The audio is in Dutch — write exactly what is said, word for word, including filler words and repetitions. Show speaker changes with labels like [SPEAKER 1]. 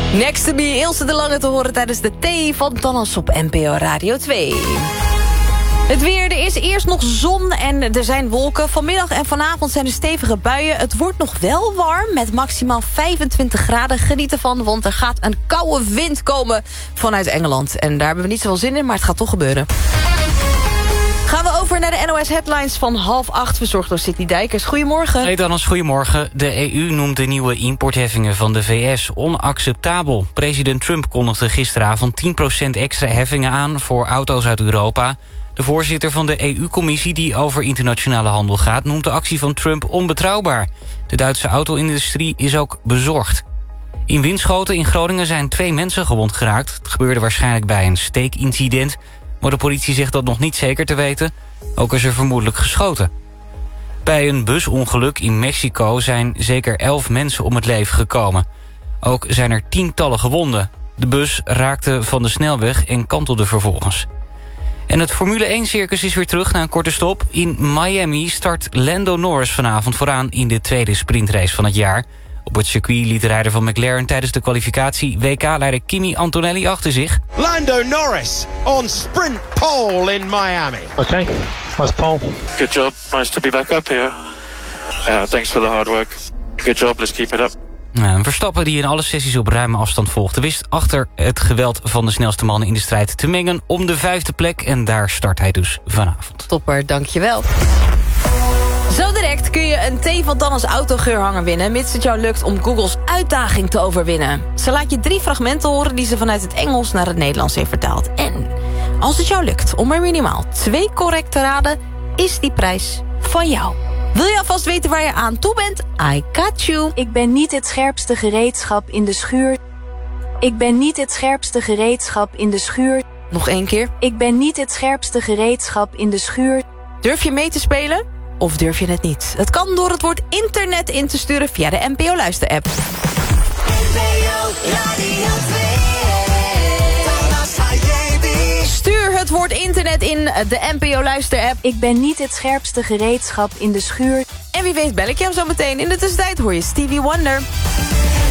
[SPEAKER 1] Next to me, Ilse de Lange te horen tijdens de thee van Thanos op N P O Radio twee. Het weer, er is eerst nog zon en er zijn wolken. Vanmiddag en vanavond zijn er stevige buien. Het wordt nog wel warm met maximaal vijfentwintig graden. Geniet ervan, want er gaat een koude wind komen vanuit Engeland. En daar hebben we niet zoveel zin in, maar het gaat toch gebeuren. Gaan we over naar de N O S-headlines van half acht, verzorgd door Sidney Dijkers. Goedemorgen.
[SPEAKER 2] Hey Danas, goedemorgen. De E U noemt de nieuwe importheffingen van de V S onacceptabel. President Trump kondigde gisteravond tien procent extra heffingen aan voor auto's uit Europa. De voorzitter van de E U-commissie die over internationale handel gaat, noemt de actie van Trump onbetrouwbaar. De Duitse auto-industrie is ook bezorgd. In Winschoten in Groningen zijn twee mensen gewond geraakt. Het gebeurde waarschijnlijk bij een steekincident, maar de politie zegt dat nog niet zeker te weten. Ook is er vermoedelijk geschoten. Bij een busongeluk in Mexico zijn zeker elf mensen om het leven gekomen. Ook zijn er tientallen gewonden. De bus raakte van de snelweg en kantelde vervolgens. En het Formule één-circus is weer terug na een korte stop. In Miami start Lando Norris vanavond vooraan in de tweede sprintrace van het jaar. Op het circuit liet de rijder van McLaren tijdens de kwalificatie W K-leider Kimi Antonelli achter zich.
[SPEAKER 3] Lando Norris on sprint pole in Miami.
[SPEAKER 4] Okay, nice pole.
[SPEAKER 5] Good job, nice to be back up here. Uh, thanks for the hard work. Good job, let's keep it up.
[SPEAKER 2] Een Verstappen die in alle sessies op ruime afstand volgde, wist achter het geweld van de snelste mannen in de strijd te mengen om de vijfde plek. En daar start hij dus vanavond.
[SPEAKER 1] Topper, dankjewel. Zo direct kun je een thee van Dannes autogeurhanger winnen, mits het jou lukt om Googles uitdaging te overwinnen. Ze laat je drie fragmenten horen die ze vanuit het Engels naar het Nederlands heeft vertaald. En als het jou lukt om er minimaal twee correct te raden, is die prijs van jou. Wil je alvast weten waar je aan toe bent? I got you.
[SPEAKER 6] Ik ben niet het scherpste gereedschap in de schuur. Ik ben niet het scherpste gereedschap in de schuur.
[SPEAKER 1] Nog één keer.
[SPEAKER 6] Ik ben niet het scherpste gereedschap in de schuur.
[SPEAKER 1] Durf je mee te spelen? Of durf je het niet? Het kan door het woord internet in te sturen via de N P O Luister-app.
[SPEAKER 7] N P O Radio twee.
[SPEAKER 1] Stuur het woord internet in de N P O Luister-app.
[SPEAKER 6] Ik ben niet het scherpste gereedschap in de schuur.
[SPEAKER 1] En wie weet bel ik je hem zo meteen. In de tussentijd hoor je Stevie Wonder.